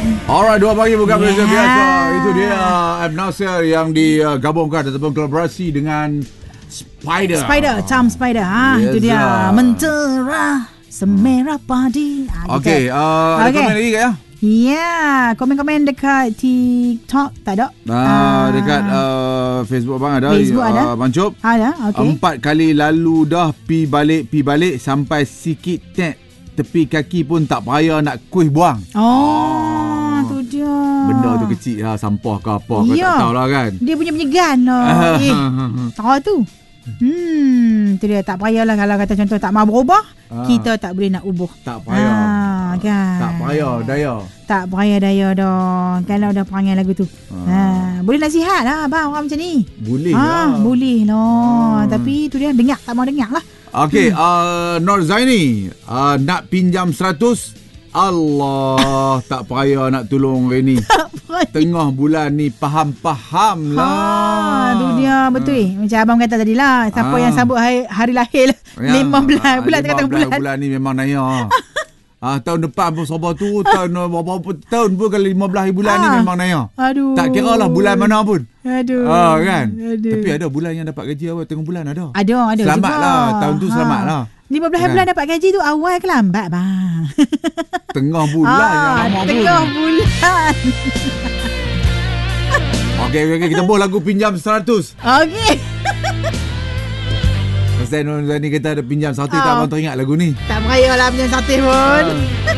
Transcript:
Alright, 2 pagi bukan biasa biasa. Itu dia M. Nasir yang digabungkan ataupun kolaborasi dengan Spider, Charm Spider. Yes, itu dia. Mentera semerah padi. Okey, ada komen lagi ke ya? Ya, komen-komen dekat TikTok tak ada. Dekat Facebook bang ada. Facebook ada. Mancup. Ada, okey. 4 kali lalu dah pi balik sampai sikit tepi kaki pun tak payah nak kuih buang. Tu dia. Benda tu kecil lah, sampah ke apa kau tak tahulah kan. Dia punya penyegan lah. Tahu tu. Tu dia, tak payahlah kalau kata contoh tak mahu berubah, kita tak boleh nak ubah. Tak payah. Kan? Tak payah daya. Tak payah daya dah. Kalau dah perangai lagu tu. Boleh nasihat lah abang orang macam ni. Boleh lah. Boleh lah. Tapi tu dia dengar, tak mau dengar lah. Okey, Nur Zaini nak pinjam 100. Allah, tak payah nak tolong Reni. Tengah bulan ni faham lah. Tu dia betul. Macam abang kata tadi lah, siapa yang sambut hari lahir 15 bulan tengah-tengah bulan ni memang naya. Tahun depan pun sabar tu, tahun berapa tahun pun kalau 15 bulan ni memang naya. Aduh. Tak kira lah bulan mana pun. Aduh. Kan? Aduh. Tapi ada bulan yang dapat gaji awal tengah bulan ada. Ada selamat juga. Lah, tahun tu selamat lah. 15 bulan dapat gaji tu awal ke lambat bang? Tengah bulan tengah bulan. Okey, kita boleh lagu pinjam 100. Okey. Pasal Nur Zaini kata ada pinjam satu, tak abang teringat lagu ni. Tak payahlah pinjam satu pun.